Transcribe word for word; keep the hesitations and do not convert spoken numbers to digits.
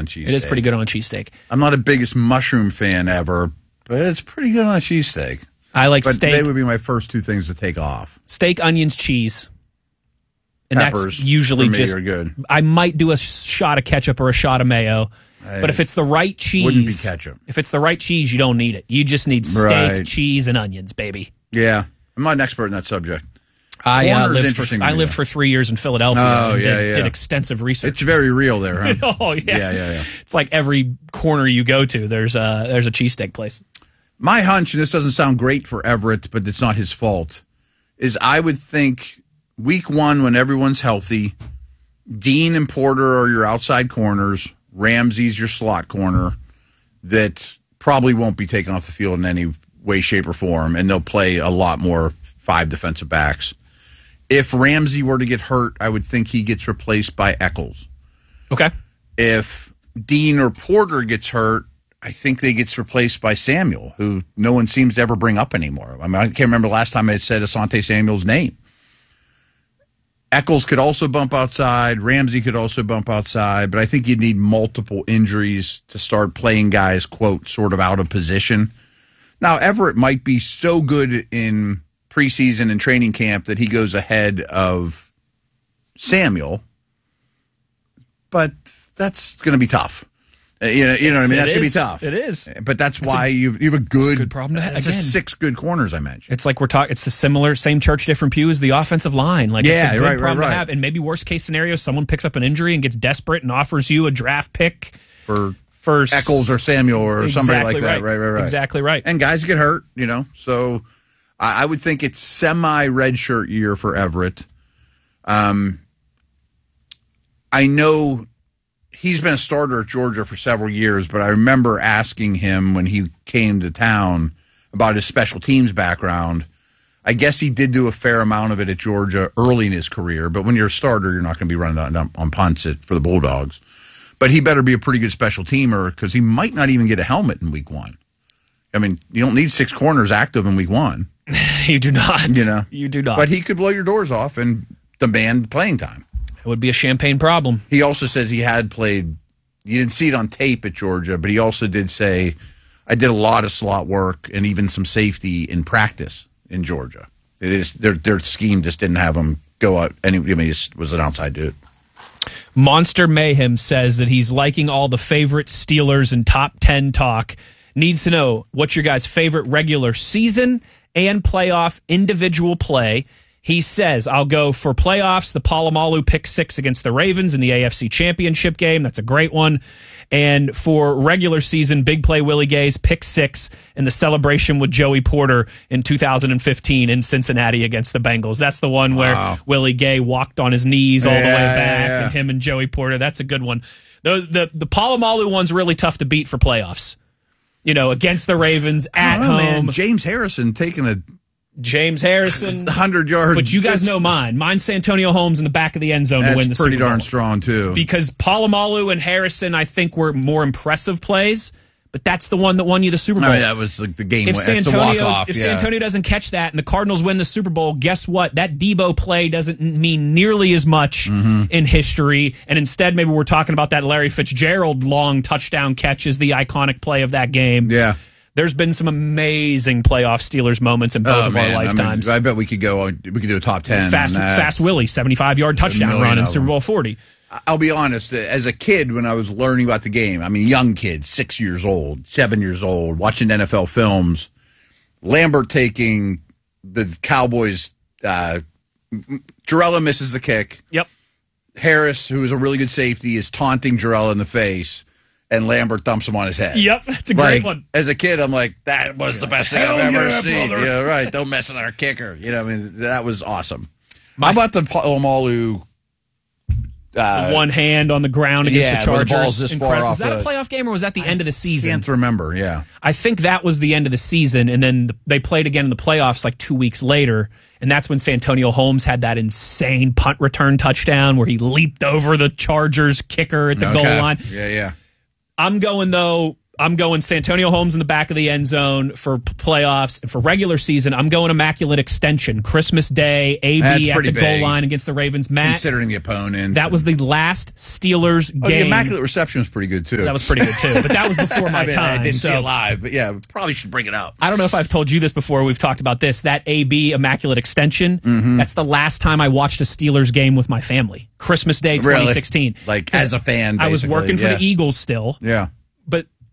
cheesesteak. It is pretty good on a cheesesteak. I'm not the biggest mushroom fan ever, but it's pretty good on a cheesesteak. I like but steak. They would be my first two things to take off. Steak, onions, cheese. And Peppers that's usually for me just are good. I might do a shot of ketchup or a shot of mayo. I but if it's the right cheese, wouldn't be ketchup. If it's the right cheese, you don't need it. You just need steak, right. cheese, and onions, baby. Yeah. I'm not an expert in that subject. I uh, lived, for, to I me, lived for three years in Philadelphia. Oh, and yeah, did, yeah. did extensive research. It's very real there, huh? oh, yeah. Yeah, yeah, yeah. It's like every corner you go to, there's a, there's a cheesesteak place. My hunch, and this doesn't sound great for Everett, but it's not his fault, is I would think week one when everyone's healthy, Dean and Porter are your outside corners, Ramsey's your slot corner, that probably won't be taken off the field in any way, shape, or form, and they'll play a lot more five defensive backs. If Ramsey were to get hurt, I would think he gets replaced by Eccles. Okay. If Dean or Porter gets hurt, I think they gets replaced by Samuel, who no one seems to ever bring up anymore. I mean, I can't remember the last time I said Asante Samuel's name. Eccles could also bump outside. Ramsey could also bump outside. But I think you'd need multiple injuries to start playing guys, quote, sort of out of position. Now, Everett might be so good in preseason and training camp that he goes ahead of Samuel, but that's going to be tough. Uh, you know, you know what I mean? That's going to be tough. It is. But that's it's why a, you've, you have a good, a good problem to have. It's Again, a six good corners I mentioned. It's like we're talking, it's the similar, same church, different pew as the offensive line. Like, yeah, it's a good right, problem right, right. to have. And maybe worst case scenario, someone picks up an injury and gets desperate and offers you a draft pick for for Eccles or Samuel or exactly somebody like that. Right. Right, right, right. Exactly right. And guys get hurt, you know. So I, I would think it's semi-red shirt year for Everett. Um, I know he's been a starter at Georgia for several years, but I remember asking him when he came to town about his special teams background. I guess he did do a fair amount of it at Georgia early in his career, but when you're a starter, you're not going to be running on, on punts at, for the Bulldogs. But he better be a pretty good special teamer because he might not even get a helmet in week one. I mean, you don't need six corners active in week one. You do not. You know, you do not. But he could blow your doors off and demand playing time. It would be a champagne problem. He also says he had played, you didn't see it on tape at Georgia, but he also did say, I did a lot of slot work and even some safety in practice in Georgia. It is, their, their scheme just didn't have him go out. Any, I mean, he was an outside dude. Monster Mayhem says that he's liking all the favorite Steelers and top ten talk. Needs to know what's your guys' favorite regular season and playoff individual play. He says, I'll go for playoffs, the Polamalu pick six against the Ravens in the A F C Championship game. That's a great one. And for regular season, big play Willie Gay's pick six and the celebration with Joey Porter in two thousand fifteen in Cincinnati against the Bengals. That's the one where wow. Willie Gay walked on his knees all yeah, the way back, yeah, yeah. and him and Joey Porter. That's a good one. The the, the Polamalu one's really tough to beat for playoffs. You know, against the Ravens at know, home. Man. James Harrison taking a James Harrison, one hundred yards. But you guys know mine. Mine's Santonio Holmes in the back of the end zone That's to win the pretty Super Bowl. darn strong, too. Because Polamalu and Harrison, I think, were more impressive plays, but that's the one that won you the Super Bowl. I mean, that was like the game. If It's Santonio, a walk-off, if yeah. Santonio doesn't catch that and the Cardinals win the Super Bowl, guess what? That Debo play doesn't mean nearly as much mm-hmm. in history. And instead, maybe we're talking about that Larry Fitzgerald long touchdown catch as the iconic play of that game. Yeah. There's been some amazing playoff Steelers moments in both oh, of man. our lifetimes. I, mean, I bet we could go. We could do a top ten. Fast, Fast Willie, seventy-five yard touchdown run in Super Bowl forty. I'll be honest. As a kid, when I was learning about the game, I mean, young kid, six years old, seven years old, watching N F L films, Lambert taking the Cowboys. Uh, Jarrella misses the kick. Yep. Harris, who is a really good safety, is taunting Jarrella in the face. And Lambert dumps him on his head. Yep, that's a great like, one. As a kid, I'm like, that was the best thing Hell I've ever yeah, seen. brother. Yeah, right. Don't mess with our kicker. You know, I mean, that was awesome. My How about the Polamalu? Uh, one hand on the ground against yeah, the Chargers. The ball's this far off was that the, a playoff game or was that the end of the season? I can't remember, yeah. I think that was the end of the season, and then the, they played again in the playoffs like two weeks later, and that's when Santonio Holmes had that insane punt return touchdown where he leaped over the Chargers kicker at the okay. goal line. Yeah, yeah. I'm going, though, I'm going Santonio Holmes in the back of the end zone for p- playoffs. And for regular season, I'm going immaculate extension. Christmas Day, A B at the big. goal line against the Ravens. Matt, considering the opponent. that was the last Steelers oh, game. The immaculate reception was pretty good, too. That was pretty good, too. But that was before my I mean, time. I didn't so. see it live, but yeah, probably should bring it up. I don't know if I've told you this before. We've talked about this. That A B immaculate extension, mm-hmm. that's the last time I watched a Steelers game with my family. Christmas Day twenty sixteen. Really? Like, as a fan, basically. I was working yeah. for the Eagles still. Yeah. But